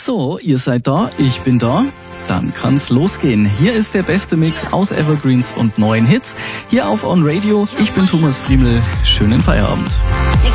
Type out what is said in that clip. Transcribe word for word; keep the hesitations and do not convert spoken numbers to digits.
So, ihr seid da, ich bin da. Dann kann's losgehen. Hier ist der beste Mix aus Evergreens und neuen Hits. Hier auf On Radio. Ich bin Thomas Friemel. Schönen Feierabend.